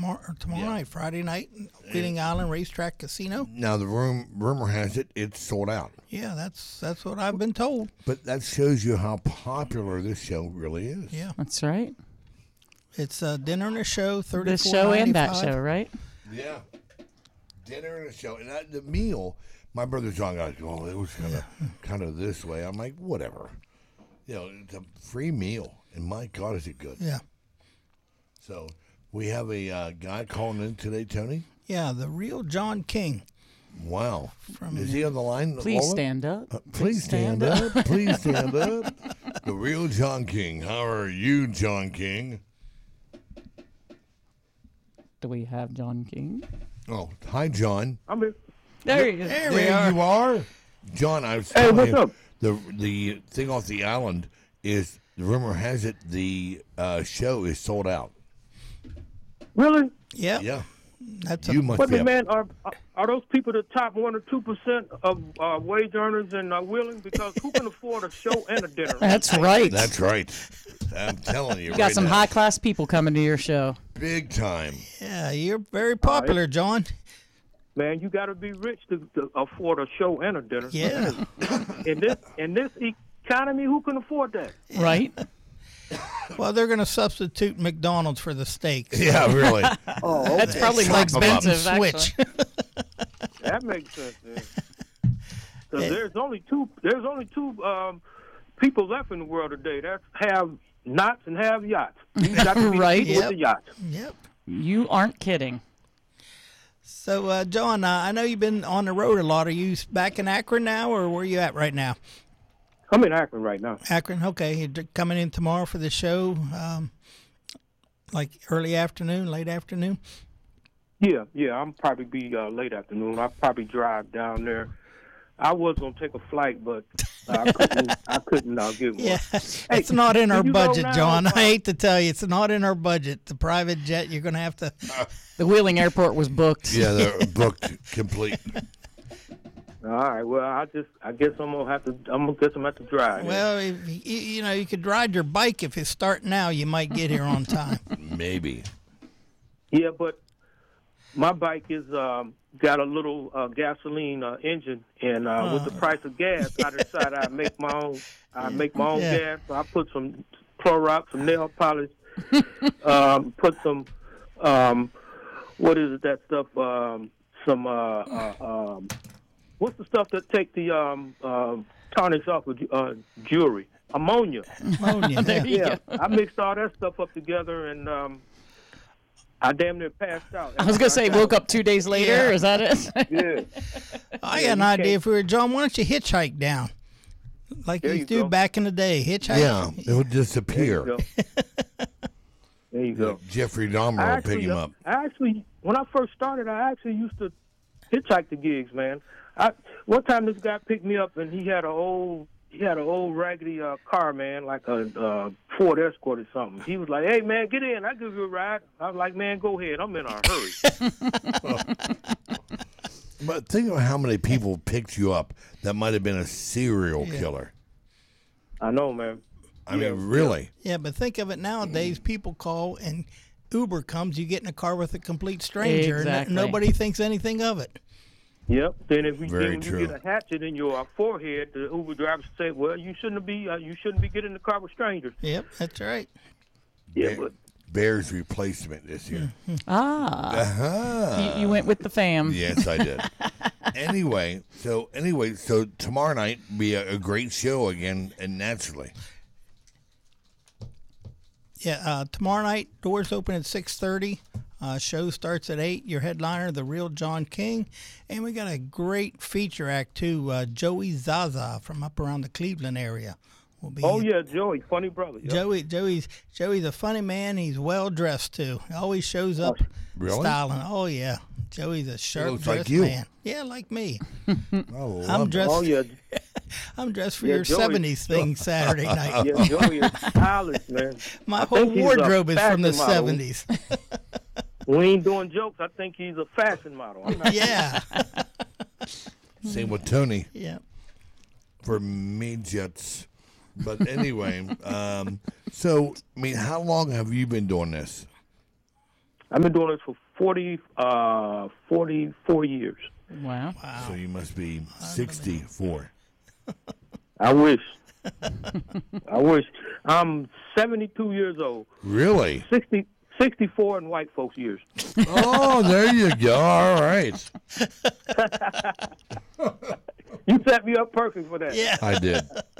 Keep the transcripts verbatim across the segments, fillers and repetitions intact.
tomorrow, tomorrow Yeah. night, Friday night, Wheeling Island Racetrack Casino. Now the room, rumor has it it's sold out. Yeah, that's that's what I've been told. But that shows you how popular this show really is. Yeah, That's right. it's a dinner and a show, thirty-four This show and that ninety-five. show, right? Yeah. Dinner and a show. And that, the meal, my brother John goes, oh, it was kind of kind of this way. I'm like, whatever. You know, it's a free meal. And my God, is it good. Yeah, So we have a uh, guy calling in today, Tony. yeah, the real John King. Wow. From- Is he on the line? Please Lola? stand up. Uh, please stand, up. Please stand up. The real John King. How are you, John King? Do we have John King? Oh, hi, John. I'm here. There he is. There we There are. you are. John, I was Hey, telling what's you, up? the the thing off the island is, the rumor has it the uh, show is sold out. Really? Yeah, Yeah. that's You a, must But be the a- man, are are those people the top one or two percent of uh, wage earners in uh, Wheeling? Because who can afford a show and a dinner? That's right. That's right. I'm telling you. You got right some now. high class people coming to your show. Big time. yeah. You're very popular, John. Man, you got to be rich to, to afford a show and a dinner. Yeah, In this in this economy, who can afford that? Right? well, they're going to substitute McDonald's for the steaks. Yeah, really. Oh, That's probably more Chop 'em up. expensive, Switch. actually. that makes sense. Because there's only two there's only two um, people left in the world today that have knots and have yachts. You got to be Right. people with the yachts. Yep. You aren't kidding. So, uh, John, uh, I know you've been on the road a lot. Are you back in Akron now, or where are you at right now? I'm in Akron right now. Akron, okay. You're d- coming in tomorrow for the show, um, like early afternoon, late afternoon? Yeah, yeah, I'm probably be uh, late afternoon. I'll probably drive down there. I was gonna take a flight, but I couldn't. I couldn't uh, get one. Yeah, it's not in our you go budget, now? John. I hate to tell you, it's not in our budget. The private jet, you're going to have to. The Wheeling Airport was booked. Yeah, they're booked complete. All right. Well, I just. I guess I'm gonna have to. I'm gonna guess I'm gonna have to drive. Well, if, you, you know, you could ride your bike if you start now. You might get here on time. Maybe. Yeah, but my bike is um, got a little uh, gasoline uh, engine, and uh, with the price of gas, I decided I'd make my own. I make my own Yeah. gas. So I put some Clorox, some nail polish, um, put some. Um, what is it? That stuff. Um, some. Uh, uh, um, what's the stuff that take the um, uh, tarnish off of uh, jewelry? Ammonia. Ammonia, There you Yeah, go. I mixed all that stuff up together, and um, I damn near passed out. I was going to say, woke up two days later. Yeah. Is that it? Yeah. I Yeah, got an you idea. can't- If we were John, why don't you hitchhike down? Like There you you do go. back in the day. Hitchhike. Yeah, it would There you disappear. go. There you go. Jeffrey I Dahmer will pick actually, him up. I actually, when I first started, I actually used to hitchhike the gigs, man. I one time this guy picked me up, and he had a old, he had an old raggedy uh, car, man, like a uh, Ford Escort or something. He was like, "Hey, man, get in. I'll give you a ride." I was like, "Man, go ahead. I'm in a hurry." But think of how many people picked you up that might have been a serial Yeah. killer. I know, man. I Yeah, mean, really. Yeah, but think of it nowadays. People call and Uber comes. You get in a car with a complete stranger, and Exactly. no- nobody thinks anything of it. Yep. Then if we Very then when true. you get a hatchet in your uh, forehead, the Uber driver say, "Well, you shouldn't be. Uh, you shouldn't be getting in the car with strangers." Yep, that's right. Yeah, Bear- but Bears replacement this year. Ah. Uh-huh. You, you went with the fam. Yes, I did. Anyway, so anyway, so tomorrow night be a, a great show again, and naturally. Yeah, uh, tomorrow night doors open at six thirty. Uh, show starts at eight. Your headliner, the real John King, and we got a great feature act too. Uh, Joey Zaza from up around the Cleveland area will be. oh yeah, Joey, funny brother. Yep. Joey, Joey's Joey's a funny man. He's well dressed too. He always shows up Really? styling. Oh yeah, Joey's a sharp looks like dressed you. man. Yeah, like me. Oh, I'm dressed. Oh yeah, I'm dressed for Yeah, your Joey- seventies thing Saturday night. yeah, Joey is stylish, man. My I whole think he's a wardrobe is from the fashion model. seventies. We ain't doing jokes. I think he's a fashion model. I'm not, Yeah, Same with Tony yeah. for midgets. But anyway, um, so I mean, how long have you been doing this? I've been doing this for forty, uh, forty-four years. Wow. So you must be sixty-four. I wish. I wish. I'm seventy-two years old. Really? sixty, sixty-four in white folks' years. Oh, there you go. All right. You set me up perfect for that. Yeah. I did.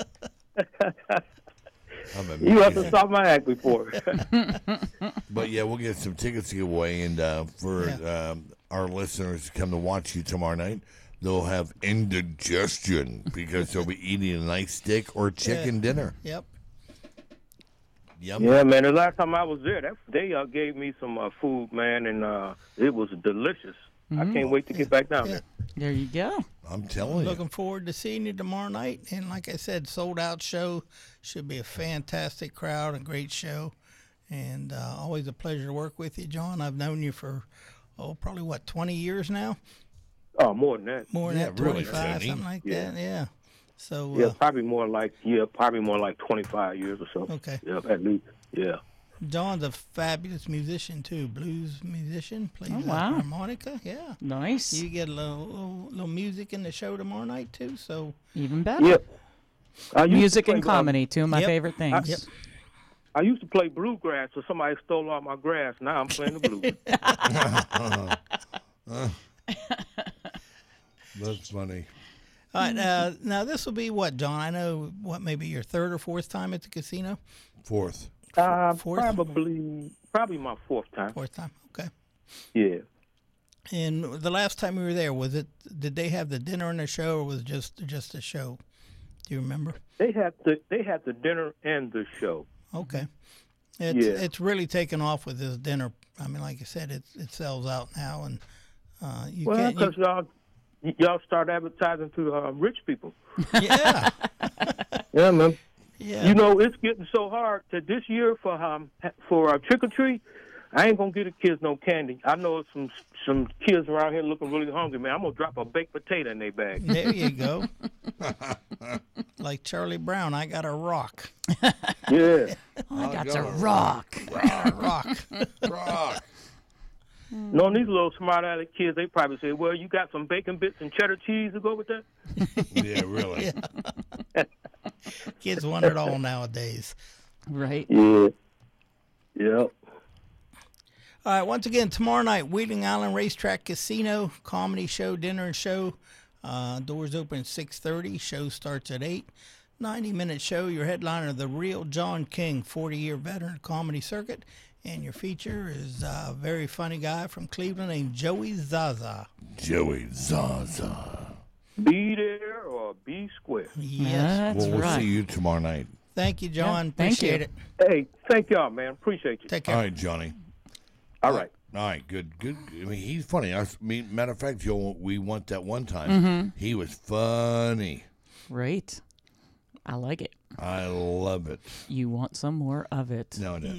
I'm You have to amazing. stop my act before. But yeah, we'll get some tickets to give away, and uh, for Yeah. um, our listeners to come to watch you tomorrow night, they'll have indigestion because they'll be eating a nice steak or chicken Yeah. dinner. Yep. Yum. Yeah, man. The last time I was there, that they uh, gave me some uh, food, man, and uh, it was delicious. I can't wait to get back down Yeah. there. There you go. I'm telling you. Looking forward to seeing you tomorrow night. And like I said, sold out show. Should be a fantastic crowd, a great show. And uh, always a pleasure to work with you, John. I've known you for, oh, probably what, twenty years now? Oh, more than that. More than Yeah, that, really, twenty-five, Tony. something like Yeah. that. Yeah. So, Yeah, uh, probably more like yeah, probably more like twenty-five years or so. okay. Yeah, at least. Yeah. John's a fabulous musician, too. Blues musician. Plays Oh, uh, wow. harmonica. Yeah. Nice. You get a little, little, little music in the show tomorrow night, too. So, Even better. Yeah. I used to Music play, and uh, comedy, two of my Yep. favorite things. Yep. I used to play bluegrass, so somebody stole all my grass. Now I'm playing the blues. That's funny. all right. Uh, now, this will be what, John? I know, what, maybe your third or fourth time at the casino? Fourth. Uh, Fourth? probably, probably my fourth time. Fourth time. Okay. Yeah. And the last time we were there, was it? Did they have the dinner and the show, or was it just just a show? Do you remember? They had the they had the dinner and the show. Okay. It's Yeah. it's really taken off with this dinner. I mean, like I said, it it sells out now, and uh, you Well, can't. because You, y'all y'all start advertising to uh, rich people. yeah. Yeah, man. Yeah. You know, it's getting so hard that this year for um for uh, trick or treat, I ain't gonna give the kids no candy. I know some some kids around here looking really hungry, man. I'm gonna drop a baked potato in their bag. There you go. Like Charlie Brown, I got a rock. Yeah. I got got to a rock. A rock. Rock. Knowing these little smart aleck kids, they probably say, "Well, you got some bacon bits and cheddar cheese to go with that." Yeah, really. Kids want it all nowadays. Right. Yeah. Yep. All right, once again, tomorrow night, Wheeling Island Racetrack Casino, comedy show, dinner and show. Uh, doors open at six thirty. Show starts at eight. ninety-minute show. Your headliner, the real John King, forty-year veteran comedy circuit. And your feature is a very funny guy from Cleveland named Joey Zaza. Joey Zaza. Be there or be square. Yes. That's Well, we'll right. see you tomorrow night. Thank you, John. Yeah, thank Appreciate you. it. Hey, thank y'all, man. Appreciate you. Take All care. right, Johnny. All right. All right, good, good. I mean, he's funny. I mean, matter of fact, Joe, we went that one time. Mm-hmm. He was funny. Right. I like it. I love it. You want some more of it. No, no.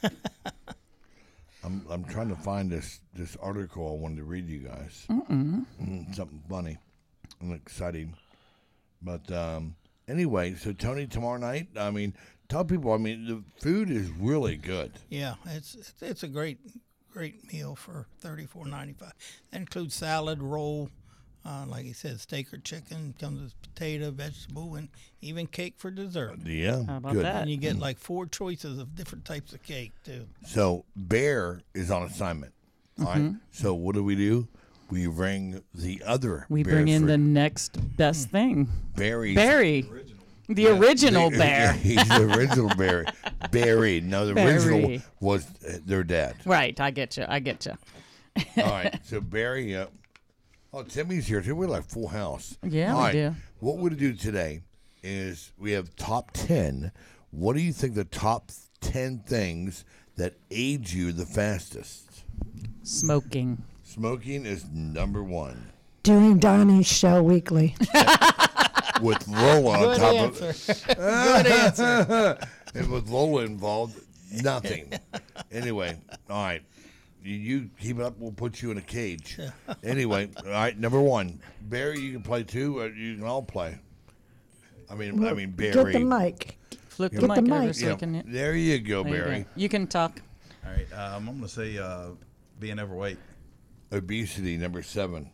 I'm I'm trying to find this this article I wanted to read to you guys. Mm, something funny and exciting. But um, anyway, so Tony, tomorrow night. I mean, tell people. I mean, the food is really good. Yeah, it's it's, it's a great great meal for thirty-four ninety-five. That includes salad, roll, uh, like he said, steak or chicken. Comes with potato, vegetable, and even cake for dessert. Yeah, How about good. that? And you get like four choices of different types of cake too. So Bear is on assignment. All right. So what do we do? We bring the other. We bear bring in fruit. the next best thing. Barry's Barry. The original The- bear. He's the original Barry. Barry. No, the original Barry. was uh, their dad. Right. I get you. I get you. All right. So Barry. Uh, oh, Timmy's here too. We're like full house. Yeah, All we right. do. What we're gonna do today is we have top ten. What do you think the top ten things that age you the fastest? Smoking. Smoking is number one. Doing Donnie's show weekly. With Lola on Good top answer. of Good answer. and with Lola involved, nothing. Anyway, all right. You, you keep it up, we'll put you in a cage. Anyway, all right, number one. Barry, you can play too, or you can all play. I mean I mean Barry. Get the mic. Flip the Get mic the over mic. so Yeah, you can. there you go, There you Barry. go. You can talk. All right, um, I'm going to say uh, Being overweight. Obesity, number seven.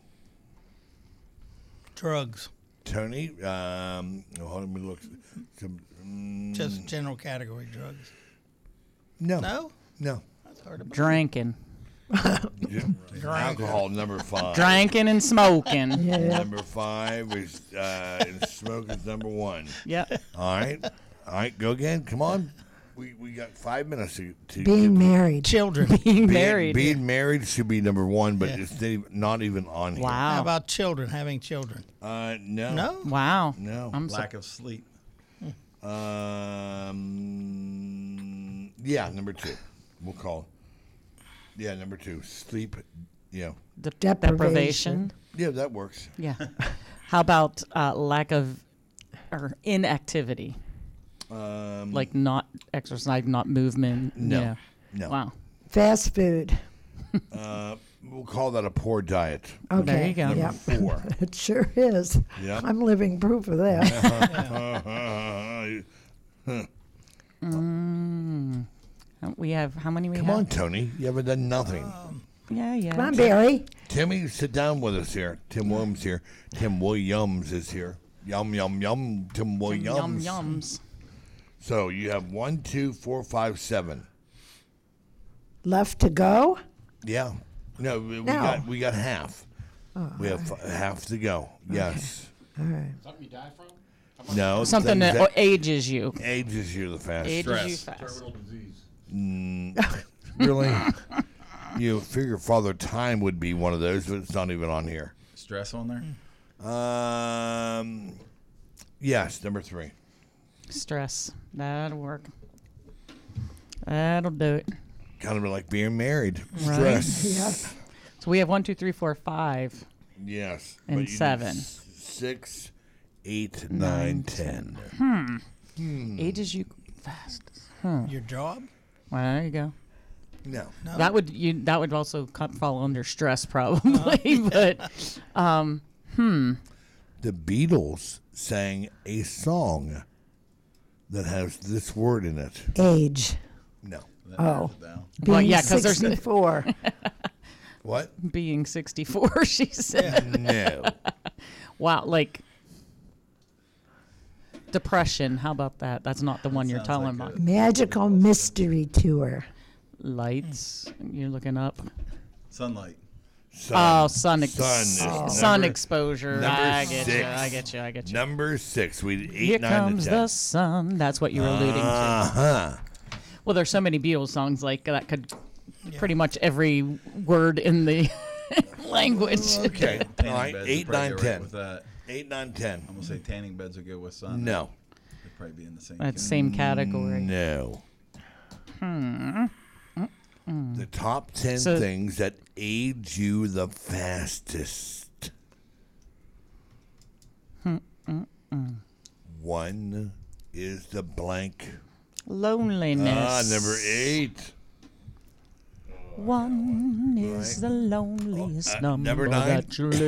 Drugs. Tony, um, oh, hold on, let me look. Some, mm, Just general category drugs. no, No? no. That's hard to believe. Drinking. Alcohol, number five. Drinking and smoking. Yeah. Number five is uh, and smoke is number one. Yep. All right, all right, go again. Come on, we we got five minutes to, to Being get- married. Children. Being Being, married. being married should be number one, but Yeah. it's not even- not even on here. How Wow. about children, having children? Uh, no, No? Wow. no. I'm so, Lack of sleep. Um, yeah, number two. We'll call it. Yeah, number two. Sleep. Yeah, de- Deprivation. deprivation. yeah, that works. Yeah. How about uh, lack of or inactivity? Um, Like not exercise, not movement. No. Yeah. no. Wow. Fast food. Uh, we'll call that a poor diet. Okay. There you go. Number Yeah. four. It sure is. Yep. I'm living proof of that. Mm. Uh, We have how many we Come have? on, Tony. You haven't done nothing. Yeah, yeah. Come on, Barry. Timmy, sit down with us here. Tim Williams here. Tim Williams is here. Yum, yum, yum. Tim Williams. Yum yums. So you have one, two, four, five, seven. Left to go? Yeah. No, we, we No. got we got half. we have f- half to go. Yes. All right. Something you die from? No. Something things that oh, ages you. ages you the fastest. Ages you Stress. fast. Terminal disease. Mm, really? You figure Father Time would be one of those, but it's not even on here. Stress on there? Um, yes, number three. Stress. That'll work. That'll do it. Kind of like being married. Right. Stress. Yeah. So we have one, two, three, four, five. Yes. And but you need seven. s- Six, eight, nine, ten. Hmm. Ages you fast. Your job? Well, there you go. No. No. That would you. That would also come, fall under stress, probably. but um, hmm. The Beatles sang a song that has this word in it. Age. No. That Oh. narrows it down. Being Well, yeah, 'cause there's n- sixty-four. What? Being sixty-four, she said. No. Wow, like depression. How about that? That's not the one you're sounds telling like about. Magical mystery tour. Lights. You're looking up. Sunlight. Sun. Oh, sun, ex- Sun is sun number- exposure. number I get you. six. I get you. I get you. Number six. We did eight, Here nine, comes and ten. the sun. That's what you were alluding to. Uh huh. Well, there's so many Beatles songs like that could pretty much every word in the language. Okay. All Tanning right. beds would Eight, probably nine, go right ten. With that. Eight, nine, ten. I'm gonna say tanning beds would go with sun. No. They'd probably be in the same. That category. same category. No. Hmm. The top ten So- things that age you the fastest. One is the blank. Loneliness. Ah, number eight. One is the loneliest uh, number, number nine. that you'll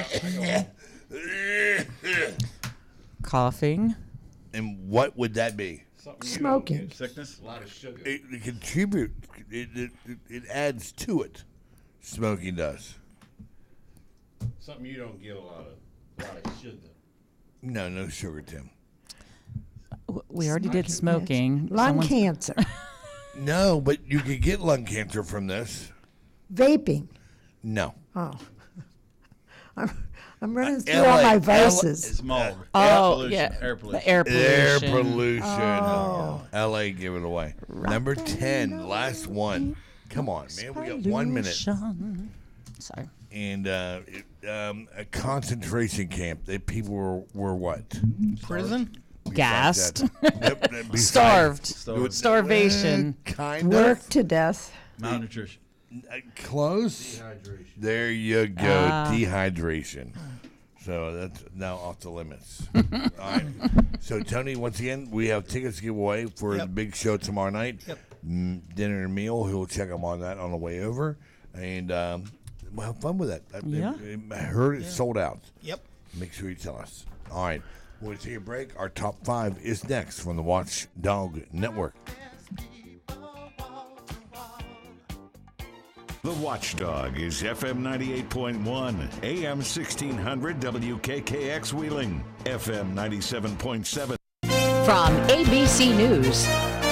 ever Coughing. And what would that be? Something you don't Smoking. get. Sickness. A lot of sugar. It, it contribute. It, it, it, it adds to it. Smoking does. Something you don't get a lot of. A lot of sugar. No, no sugar, Tim. W- We already did smoking. Lung Someone's- cancer. No, but you could get lung cancer from this. Vaping. No. Oh. I'm, I'm running through L A all my L- vices. Smog. Oh, air pollution. yeah. Air pollution. The air pollution. Air pollution. Oh. L A give it away. Number ten, last one. Come on, man. We got one minute. Pollution. Sorry. And uh, it, um, a concentration camp. They people were, were what? Prison? Gassed. That- Yep, that- besides- Starved. Starved. Starvation. Uh, kind Work of. to death. Malnutrition. Uh, close. Dehydration. There you go. Ah. Dehydration. So that's now off the limits. All right. So Tony, once again, we have tickets to give away for Yep. the big show tomorrow night. Yep. Mm, dinner and meal. He'll check them on that on the way over, and um, we'll have fun with that. I, Yeah. I heard it sold out. Yep. Make sure you tell us. All right. We'll take a break. Our top five is next from the Watchdog Network. The Watchdog is F M ninety-eight point one, A M sixteen hundred W K K X Wheeling, F M ninety-seven point seven. From A B C News,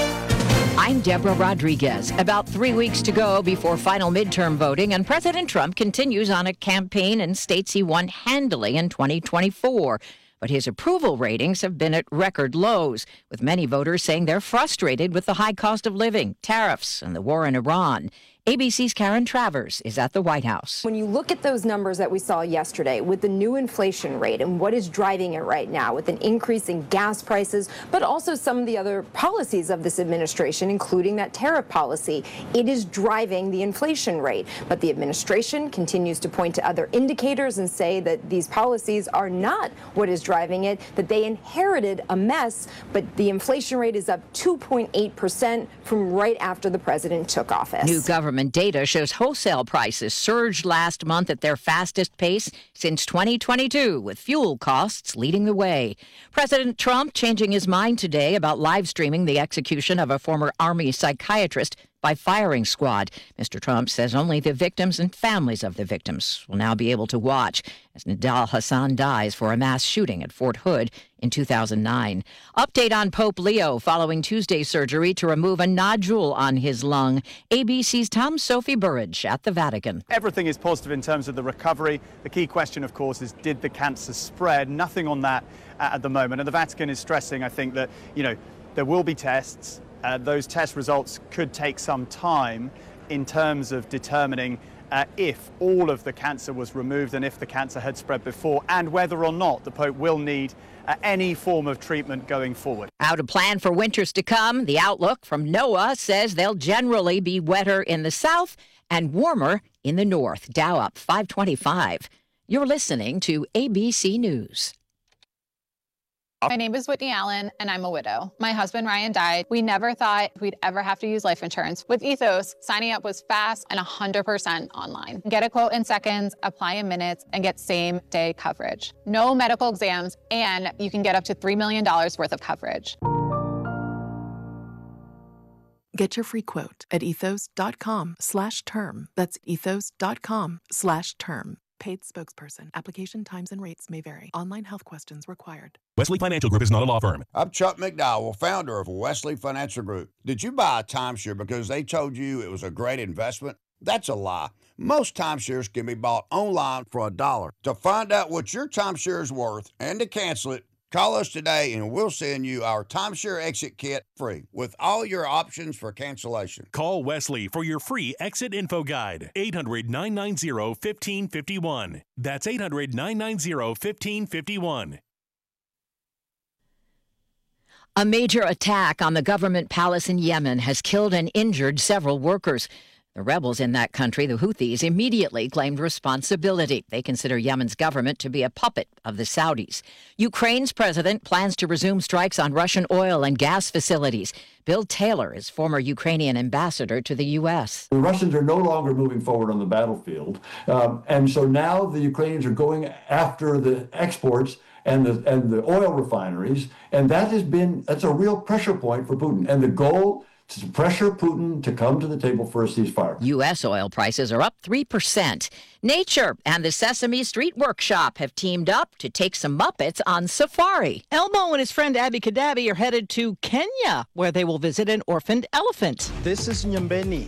I'm Deborah Rodriguez. About three weeks to go before final midterm voting, and President Trump continues on a campaign in states he won handily in twenty twenty-four. But his approval ratings have been at record lows, with many voters saying they're frustrated with the high cost of living, tariffs, and the war in Iran. A B C's Karen Travers is at the White House. When you look at those numbers that we saw yesterday with the new inflation rate and what is driving it right now with an increase in gas prices, but also some of the other policies of this administration, including that tariff policy, it is driving the inflation rate. But the administration continues to point to other indicators and say that these policies are not what is driving it, that they inherited a mess, but the inflation rate is up two point eight percent from right after the president took office. New government data shows wholesale prices surged last month at their fastest pace since twenty twenty-two, with fuel costs leading the way. President Trump changing his mind today about live streaming the execution of a former Army psychiatrist by firing squad. Mister Trump says only the victims and families of the victims will now be able to watch as Nidal Hassan dies for a mass shooting at Fort Hood in two thousand nine. Update on Pope Leo following Tuesday's surgery to remove a nodule on his lung. A B C's Tom Sophie Burridge at the Vatican. Everything is positive in terms of the recovery. The key question, of course, is did the cancer spread? Nothing on that uh, at the moment. And the Vatican is stressing, I think, that, you know, there will be tests. Uh, those test results could take some time in terms of determining uh, if all of the cancer was removed and if the cancer had spread before, and whether or not the Pope will need uh, any form of treatment going forward. How to plan for winters to come. The outlook from NOAA says they'll generally be wetter in the south and warmer in the north. Dow up five twenty-five. You're listening to A B C News. My name is Whitney Allen, and I'm a widow. My husband, Ryan, died. We never thought we'd ever have to use life insurance. With Ethos, signing up was fast and one hundred percent online. Get a quote in seconds, apply in minutes, and get same-day coverage. No medical exams, and you can get up to three million dollars worth of coverage. Get your free quote at ethos.com slash term. That's ethos.com slash term. Paid spokesperson. Application times and rates may vary. Online health questions required. Wesley Financial Group is not a law firm. I'm Chuck McDowell, founder of Wesley Financial Group. Did you buy a timeshare because they told you it was a great investment? That's a lie. Most timeshares can be bought online for a dollar. To find out what your timeshare is worth and to cancel it, call us today and we'll send you our timeshare exit kit free with all your options for cancellation. Call Wesley for your free exit info guide. eight hundred, nine nine zero, one five five one. That's eight hundred, nine nine zero, one five five one. A major attack on the government palace in Yemen has killed and injured several workers. The rebels in that country, the Houthis, immediately claimed responsibility. They consider Yemen's government to be a puppet of the Saudis. Ukraine's president plans to resume strikes on Russian oil and gas facilities. Bill Taylor is former Ukrainian ambassador to the U S. The Russians are no longer moving forward on the battlefield. Um, and so now the Ukrainians are going after the exports and the and the oil refineries. And that has been, that's a real pressure point for Putin. And the goal to pressure Putin to come to the table for a ceasefire. U S oil prices are up three percent. Nature and the Sesame Street Workshop have teamed up to take some Muppets on safari. Elmo and his friend Abby Kadabi are headed to Kenya, where they will visit an orphaned elephant. This is Nyambeni.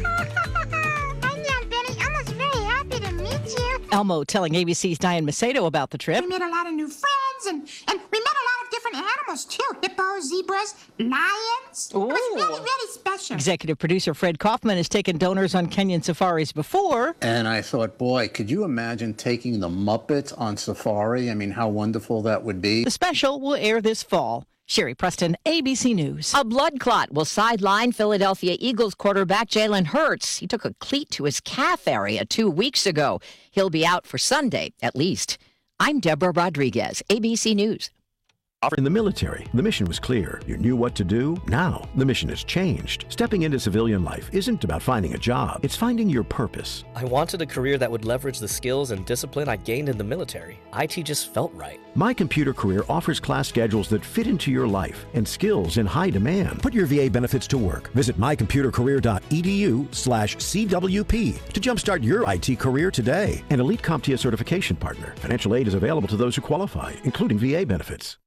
Elmo telling A B C's Diane Macedo about the trip. We made a lot of new friends, and, and we met a lot of different animals, too. Hippos, zebras, lions. Ooh. It was really, really special. Executive producer Fred Kaufman has taken donors on Kenyan safaris before. And I thought, boy, could you imagine taking the Muppets on safari? I mean, how wonderful that would be. The special will air this fall. Sherry Preston, A B C News. A blood clot will sideline Philadelphia Eagles quarterback Jalen Hurts. He took a cleat to his calf area two weeks ago. He'll be out for Sunday, at least. I'm Deborah Rodriguez, A B C News. In the military, the mission was clear. You knew what to do. Now, the mission has changed. Stepping into civilian life isn't about finding a job. It's finding your purpose. I wanted a career that would leverage the skills and discipline I gained in the military. I T just felt right. My Computer Career offers class schedules that fit into your life and skills in high demand. Put your V A benefits to work. Visit my computer career dot e d u slash C W P to jumpstart your I T career today. An Elite CompTIA certification partner. Financial aid is available to those who qualify, including V A benefits.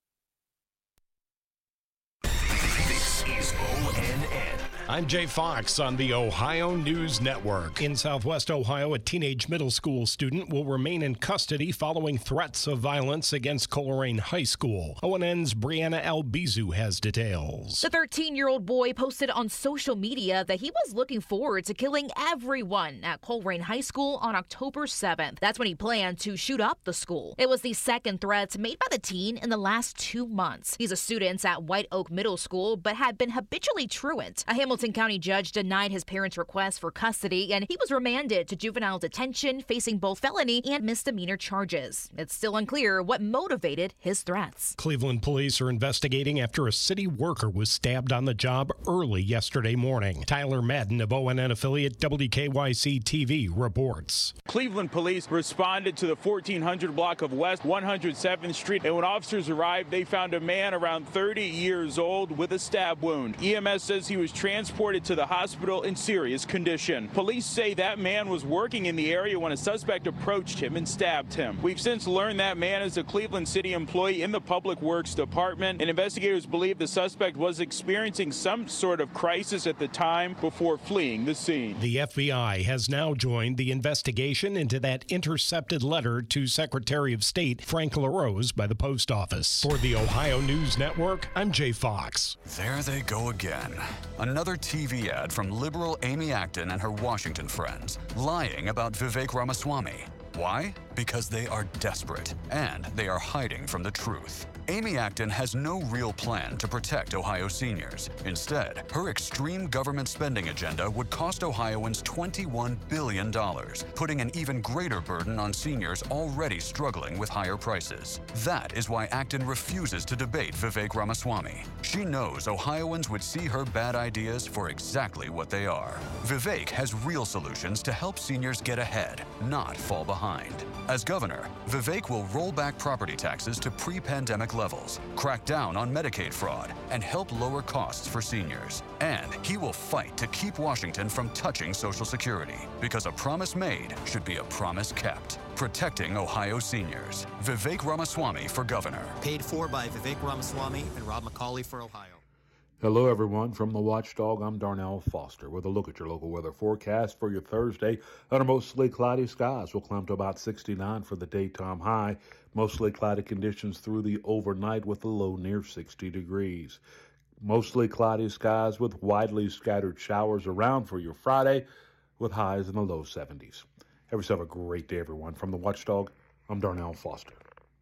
I'm Jay Fox on the Ohio News Network. In Southwest Ohio, a teenage middle school student will remain in custody following threats of violence against Coleraine High School. O N N's Brianna Albizu has details. The thirteen-year-old boy posted on social media that he was looking forward to killing everyone at Coleraine High School on October seventh. That's when he planned to shoot up the school. It was the second threat made by the teen in the last two months. He's a student at White Oak Middle School, but had been habitually truant. A Hamilton County judge denied his parents' request for custody, and he was remanded to juvenile detention, facing both felony and misdemeanor charges. It's still unclear what motivated his threats. Cleveland police are investigating after a city worker was stabbed on the job early yesterday morning. Tyler Madden of O N N affiliate W K Y C T V reports. Cleveland police responded to the fourteen hundred block of West one hundred seventh Street, and when officers arrived, they found a man around thirty years old with a stab wound. E M S says he was transported to the hospital in serious condition. Police say that man was working in the area when a suspect approached him and stabbed him. We've since learned that man is a Cleveland City employee in the Public Works Department, and investigators believe the suspect was experiencing some sort of crisis at the time before fleeing the scene. The F B I has now joined the investigation into that intercepted letter to Secretary of State Frank LaRose by the post office. For the Ohio News Network, I'm Jay Fox. There they go again. Another T V ad from liberal Amy Acton and her Washington friends, lying about Vivek Ramaswamy. Why? Because they are desperate, and they are hiding from the truth. Amy Acton has no real plan to protect Ohio seniors. Instead, her extreme government spending agenda would cost Ohioans twenty-one billion dollars, putting an even greater burden on seniors already struggling with higher prices. That is why Acton refuses to debate Vivek Ramaswamy. She knows Ohioans would see her bad ideas for exactly what they are. Vivek has real solutions to help seniors get ahead, not fall behind. As governor, Vivek will roll back property taxes to pre-pandemic levels, crack down on Medicaid fraud, and help lower costs for seniors. And he will fight to keep Washington from touching Social Security, because a promise made should be a promise kept. Protecting Ohio seniors. Vivek Ramaswamy for governor. Paid for by Vivek Ramaswamy and Rob McCauley for Ohio. Hello, everyone. From the Watchdog, I'm Darnell Foster with a look at your local weather forecast for your Thursday. Under mostly cloudy skies, we'll climb to about sixty-nine for the daytime high. Mostly cloudy conditions through the overnight with a low near sixty degrees. Mostly cloudy skies with widely scattered showers around for your Friday with highs in the low seventies. Have yourself a great day, everyone. From the Watchdog, I'm Darnell Foster.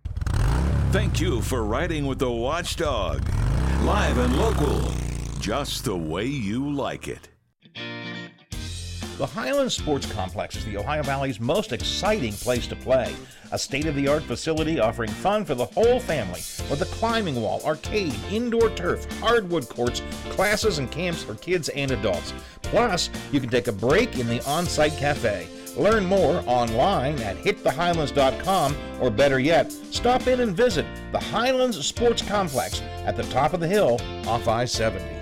Thank you for riding with the Watchdog. Live and local, just the way you like it. The Highlands Sports Complex is the Ohio Valley's most exciting place to play. A state-of-the-art facility offering fun for the whole family with a climbing wall, arcade, indoor turf, hardwood courts, classes and camps for kids and adults. Plus, you can take a break in the on-site cafe. Learn more online at hit the highlands dot com, or better yet, stop in and visit the Highlands Sports Complex at the top of the hill off I seventy.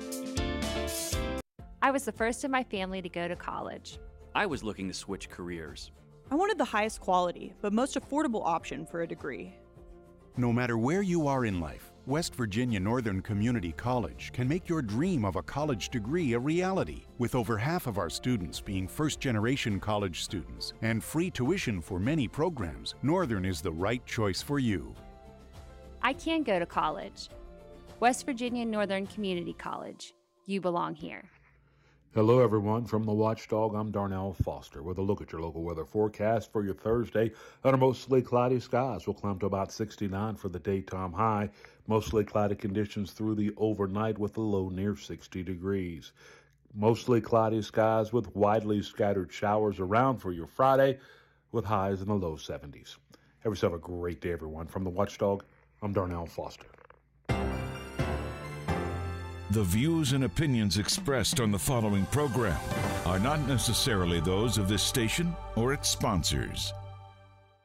I was the first in my family to go to college. I was looking to switch careers. I wanted the highest quality, but most affordable option for a degree. No matter where you are in life, West Virginia Northern Community College can make your dream of a college degree a reality. With over half of our students being first-generation college students and free tuition for many programs, Northern is the right choice for you. I can go to college. West Virginia Northern Community College. You belong here. Hello, everyone. From the Watchdog, I'm Darnell Foster with a look at your local weather forecast for your Thursday. Under mostly cloudy skies, we'll climb to about sixty-nine for the daytime high. Mostly cloudy conditions through the overnight with a low near sixty degrees. Mostly cloudy skies with widely scattered showers around for your Friday with highs in the low seventies. Have yourself a great day, everyone. From the Watchdog, I'm Darnell Foster. The views and opinions expressed on the following program are not necessarily those of this station or its sponsors.